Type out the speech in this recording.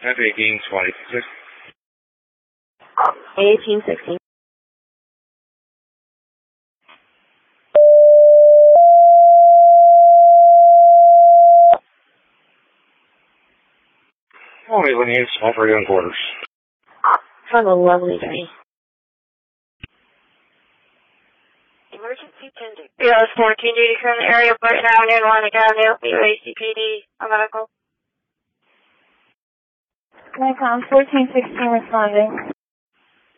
F-1826. 1816. Only Lineage, all for you in quarters. Have a lovely day. Emergency tender. Yeah, 14 duty from the area, but now in Atlantic Avenue, UACPD, a medical. Nikon 1416 responding.